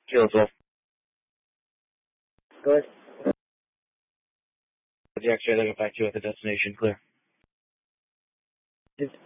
Kilo 12. Go ahead. The X-ray, they'll get back to you at the destination. Clear.